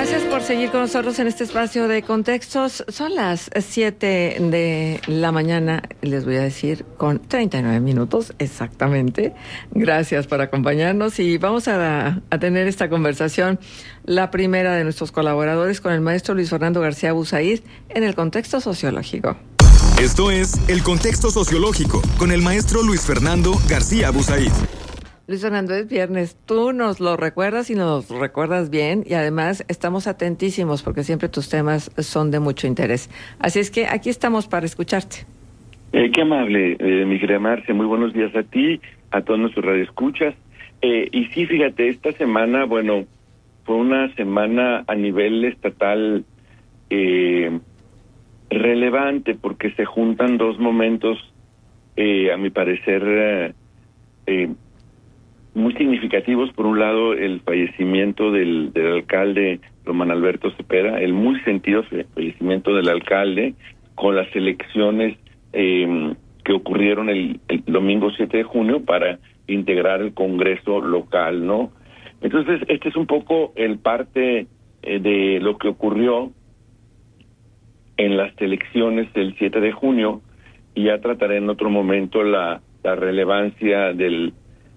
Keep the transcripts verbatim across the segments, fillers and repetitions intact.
Gracias por seguir con nosotros en este espacio de contextos. Son las siete de la mañana, les voy a decir, con treinta y nueve minutos exactamente. Gracias por acompañarnos y vamos a, a tener esta conversación, la primera de nuestros colaboradores, con el maestro Luis Fernando García Buzaid en el contexto sociológico. Esto es El Contexto Sociológico con el maestro Luis Fernando García Buzaid. Luis Fernando, es viernes, tú nos lo recuerdas y nos recuerdas bien, y además estamos atentísimos porque siempre tus temas son de mucho interés. Así es que aquí estamos para escucharte. Eh, qué amable, eh, mi querida Marce, muy buenos días a ti, a todos nuestros radioescuchas. Eh, y sí, fíjate, esta semana, bueno, fue una semana a nivel estatal eh, relevante porque se juntan dos momentos, eh, a mi parecer, eh, eh, muy significativos. Por un lado, el fallecimiento del, del alcalde Román Alberto Cepeda, el muy sentido fallecimiento del alcalde, con las elecciones eh, que ocurrieron el, el domingo siete de junio para integrar el Congreso local, ¿no? Entonces, este es un poco el parte eh, de lo que ocurrió en las elecciones del siete de junio, y ya trataré en otro momento la, la relevancia del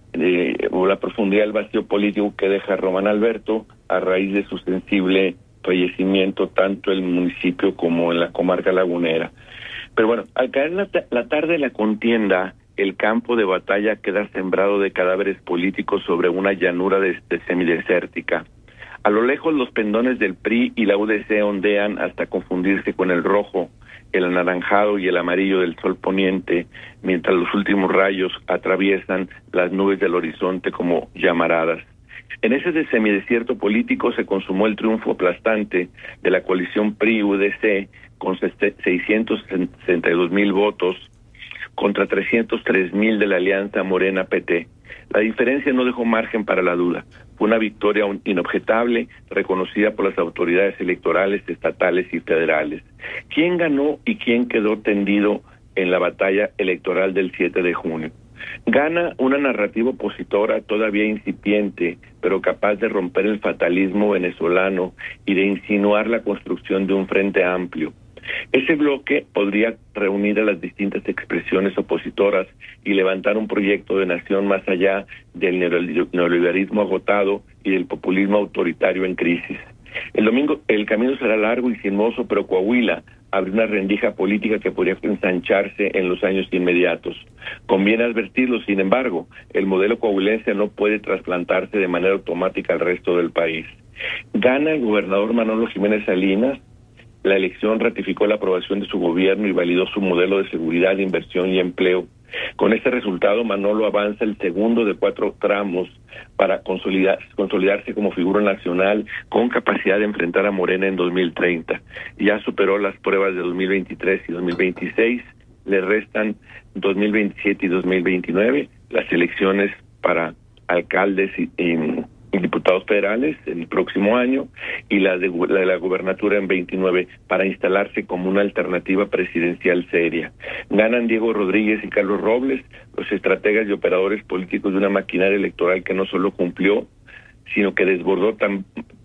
De, o la profundidad del vacío político que deja Román Alberto a raíz de su sensible fallecimiento tanto en el municipio como en la comarca lagunera. Pero bueno, al caer la, la tarde de la contienda, el campo de batalla queda sembrado de cadáveres políticos sobre una llanura de, de semidesértica. A lo lejos, los pendones del P R I y la U D C ondean hasta confundirse con el rojo, el anaranjado y el amarillo del sol poniente, mientras los últimos rayos atraviesan las nubes del horizonte como llamaradas. En ese semidesierto político se consumó el triunfo aplastante de la coalición P R I-U D C con seiscientos sesenta y dos mil votos contra trescientos tres mil de la alianza Morena-P T. La diferencia no dejó margen para la duda. Fue una victoria inobjetable, reconocida por las autoridades electorales estatales y federales. ¿Quién ganó y quién quedó tendido en la batalla electoral del siete de junio? Gana una narrativa opositora todavía incipiente, pero capaz de romper el fatalismo venezolano y de insinuar la construcción de un frente amplio. Ese bloque podría reunir a las distintas expresiones opositoras y levantar un proyecto de nación más allá del neoliberalismo agotado y del populismo autoritario en crisis. El domingo el camino será largo y sinuoso, pero Coahuila abre una rendija política que podría ensancharse en los años inmediatos. Conviene advertirlo, sin embargo, el modelo coahuilense no puede trasplantarse de manera automática al resto del país. Gana el gobernador Manolo Jiménez Salinas. La elección ratificó la aprobación de su gobierno y validó su modelo de seguridad, inversión y empleo. Con este resultado, Manolo avanza el segundo de cuatro tramos para consolidar, consolidarse como figura nacional con capacidad de enfrentar a Morena en dos mil treinta. Ya superó las pruebas de dos mil veintitrés y dos mil veintiséis, le restan dos mil veintisiete y dos mil veintinueve, las elecciones para alcaldes y, y y diputados federales el próximo año, y la de la, de la gubernatura en veintinueve, para instalarse como una alternativa presidencial seria. Ganan Diego Rodríguez y Carlos Robles, los estrategas y operadores políticos de una maquinaria electoral que no solo cumplió, sino que desbordó tan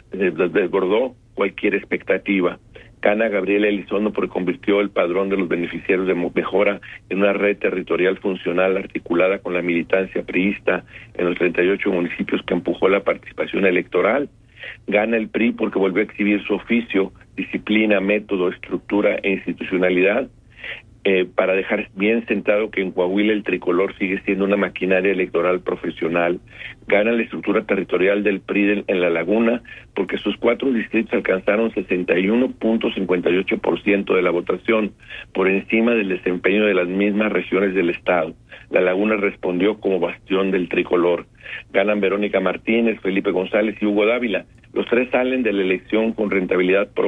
desbordó cualquier expectativa. Gana Gabriela Elizondo porque convirtió el padrón de los beneficiarios de Mejora en una red territorial funcional articulada con la militancia priista en los treinta y ocho municipios que empujó la participación electoral. Gana el P R I porque volvió a exhibir su oficio, disciplina, método, estructura e institucionalidad, eh, para dejar bien sentado que en Coahuila el tricolor sigue siendo una maquinaria electoral profesional. Gana la estructura territorial del P R I en La Laguna porque sus cuatro distritos alcanzaron sesenta y uno punto cincuenta y ocho por ciento de la votación, por encima del desempeño de las mismas regiones del estado. La Laguna respondió como bastión del tricolor. Ganan Verónica Martínez, Felipe González y Hugo Dávila. Los tres salen de la elección con rentabilidad propia